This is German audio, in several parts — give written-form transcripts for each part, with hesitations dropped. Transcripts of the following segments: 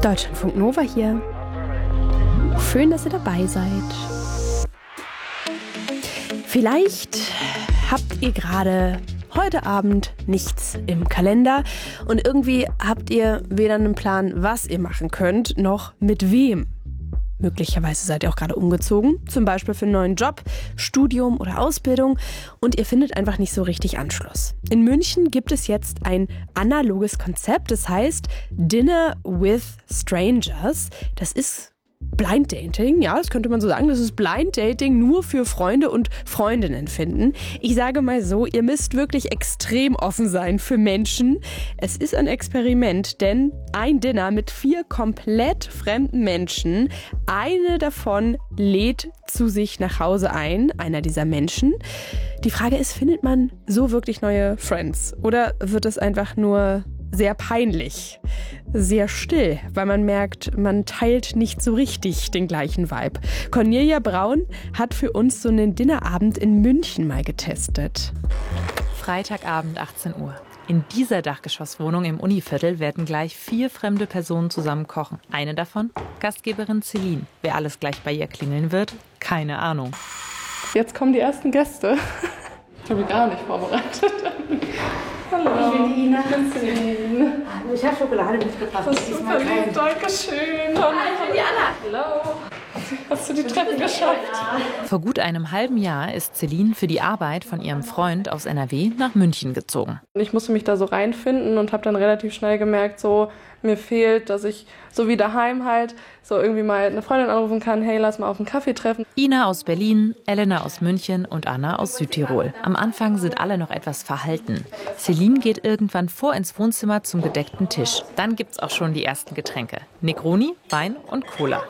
Deutschlandfunk Nova hier. Schön, dass ihr dabei seid. Vielleicht habt ihr gerade heute Abend nichts im Kalender und irgendwie habt ihr weder einen Plan, was ihr machen könnt, noch mit wem. Möglicherweise seid ihr auch gerade umgezogen, zum Beispiel für einen neuen Job, Studium oder Ausbildung und ihr findet einfach nicht so richtig Anschluss. In München gibt es jetzt ein analoges Konzept, das heißt Dinner with Strangers. Das ist Blind Dating, ja, das könnte man so sagen. Das ist Blind Dating nur für Freunde und Freundinnen finden. Ich sage mal so, ihr müsst wirklich extrem offen sein für Menschen. Es ist ein Experiment, denn ein Dinner mit 4 komplett fremden Menschen. Eine davon lädt zu sich nach Hause ein, einer dieser Menschen. Die Frage ist, findet man so wirklich neue Friends? Oder wird es einfach nur sehr peinlich, sehr still, weil man merkt, man teilt nicht so richtig den gleichen Vibe. Cornelia Braun hat für uns so einen Dinnerabend in München mal getestet. Freitagabend 18 Uhr. In dieser Dachgeschosswohnung im Univiertel werden gleich 4 fremde Personen zusammen kochen. Eine davon, Gastgeberin Celine. Wer alles gleich bei ihr klingeln wird, keine Ahnung. Jetzt kommen die ersten Gäste. Ich habe mich gar nicht vorbereitet. Hallo. Ich bin die Ina. Ich bin Celine. Ich habe Schokolade mitgebracht. Das ist super lieb, danke schön. Hi, ich bin die Anna. Hallo. Hast du die Treppe geschafft? Vor gut einem halben Jahr ist Celine für die Arbeit von ihrem Freund aus NRW nach München gezogen. Ich musste mich da so reinfinden und habe dann relativ schnell gemerkt, so mir fehlt, dass ich so wie daheim halt so irgendwie mal eine Freundin anrufen kann, hey, lass mal auf einen Kaffee treffen. Ina aus Berlin, Elena aus München und Anna aus Südtirol. Am Anfang sind alle noch etwas verhalten. Celine geht irgendwann vor ins Wohnzimmer zum gedeckten Tisch. Dann gibt's auch schon die ersten Getränke. Negroni, Wein und Cola.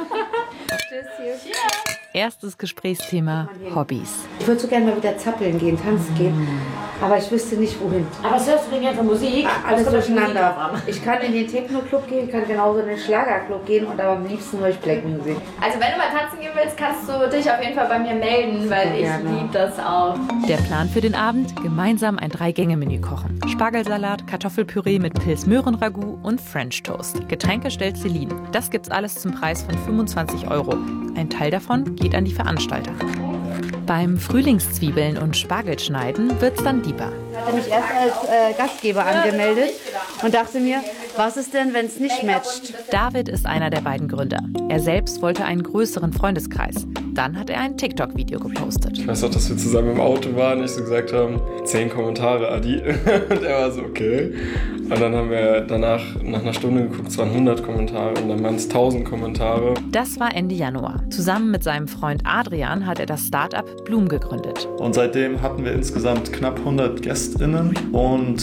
Erstes Gesprächsthema, Hobbys. Ich würde so gerne mal wieder zappeln gehen, tanzen gehen, aber ich wüsste nicht wohin. Aber was hörst du denn jetzt für Musik? Alles durcheinander. Ich kann in den Techno-Club gehen, kann genauso in den Schlager-Club gehen und aber am liebsten höre ich Black-Musik. Also wenn du mal tanzen gehen willst, kannst du dich auf jeden Fall bei mir melden, weil ich liebe das auch. Der Plan für den Abend, gemeinsam ein 3-Gänge-Menü kochen. Spargelsalat, Kartoffelpüree mit Pils-Möhren-Ragout und French Toast. Getränke stellt Celine. Das gibt's alles zum Preis von 25 €. Ein Teil davon geht an die Veranstalter. Beim Frühlingszwiebeln und Spargelschneiden wird's dann deeper. Ich hatte mich erst als Gastgeber angemeldet und dachte mir, was ist denn, wenn es nicht matcht? David ist einer der beiden Gründer. Er selbst wollte einen größeren Freundeskreis. Dann hat er ein TikTok-Video gepostet. Ich weiß auch, dass wir zusammen im Auto waren und ich so gesagt haben, 10 Kommentare, Adi. Und er war so, okay. Und dann haben wir danach, nach einer Stunde geguckt, es waren 100 Kommentare und dann waren es 1000 Kommentare. Das war Ende Januar. Zusammen mit seinem Freund Adrian hat er das Start-up Bloom gegründet. Und seitdem hatten wir insgesamt knapp 100 GästInnen und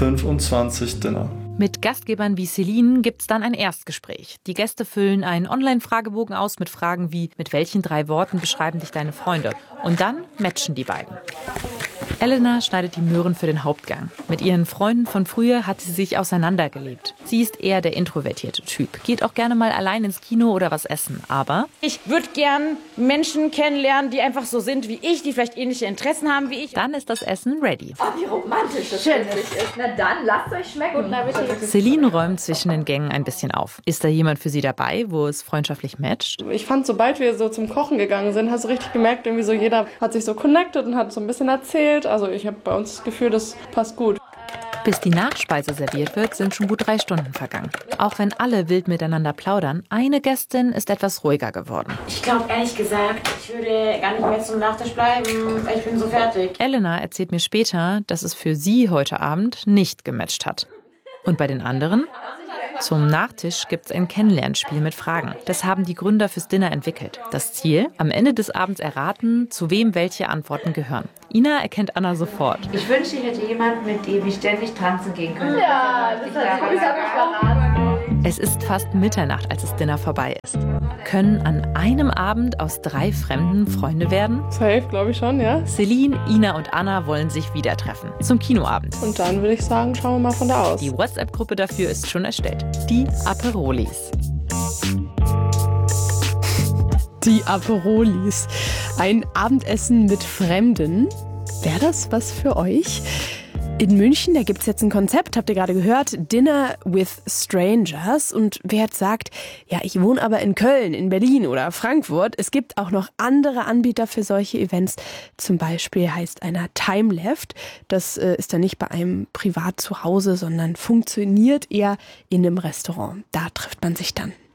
25 Dinner. Mit Gastgebern wie Celine gibt's dann ein Erstgespräch. Die Gäste füllen einen Online-Fragebogen aus mit Fragen wie, mit welchen 3 Worten beschreiben dich deine Freunde? Und dann matchen die beiden. Elena schneidet die Möhren für den Hauptgang. Mit ihren Freunden von früher hat sie sich auseinandergelebt. Sie ist eher der introvertierte Typ, geht auch gerne mal allein ins Kino oder was essen, aber ich würde gern Menschen kennenlernen, die einfach so sind wie ich, die vielleicht ähnliche Interessen haben wie ich. Dann ist das Essen ready. Oh, wie romantisch das ist. Na dann, lasst euch schmecken. Celine räumt zwischen den Gängen ein bisschen auf. Ist da jemand für sie dabei, wo es freundschaftlich matcht? Ich fand, sobald wir so zum Kochen gegangen sind, hast du richtig gemerkt, irgendwie so jeder hat sich so connected und hat so ein bisschen erzählt. Also ich habe bei uns das Gefühl, das passt gut. Bis die Nachspeise serviert wird, sind schon gut 3 Stunden vergangen. Auch wenn alle wild miteinander plaudern, eine Gästin ist etwas ruhiger geworden. Ich glaube ehrlich gesagt, ich würde gar nicht mehr zum Nachtisch bleiben. Ich bin so fertig. Elena erzählt mir später, dass es für sie heute Abend nicht gematcht hat. Und bei den anderen? Zum Nachtisch gibt's ein Kennenlernspiel mit Fragen. Das haben die Gründer fürs Dinner entwickelt. Das Ziel? Am Ende des Abends erraten, zu wem welche Antworten gehören. Ina erkennt Anna sofort. Ich wünschte, ich hätte jemanden, mit dem ich ständig tanzen gehen könnte. Ja, das habe ich verraten. Es ist fast Mitternacht, als das Dinner vorbei ist. Können an einem Abend aus 3 Fremden Freunde werden? Safe, glaube ich schon, ja. Celine, Ina und Anna wollen sich wieder treffen. Zum Kinoabend. Und dann würde ich sagen, schauen wir mal von da aus. Die WhatsApp-Gruppe dafür ist schon erstellt. Die Aperolis. Die Aperolis. Ein Abendessen mit Fremden. Wäre das was für euch? In München, da gibt es jetzt ein Konzept, habt ihr gerade gehört, Dinner with Strangers. Und wer jetzt sagt, ja, ich wohne aber in Köln, in Berlin oder Frankfurt, es gibt auch noch andere Anbieter für solche Events. Zum Beispiel heißt einer Time Left. Das ist dann nicht bei einem privat zu Hause, sondern funktioniert eher in einem Restaurant. Da trifft man sich dann.